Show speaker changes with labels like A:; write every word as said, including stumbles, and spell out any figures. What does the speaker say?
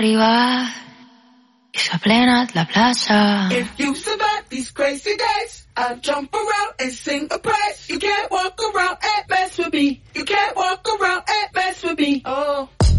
A: arribar i s'ha plenat la plaça.
B: If you survive these crazy days, I'll jump around and sing a praise. You can't walk around and mess with me.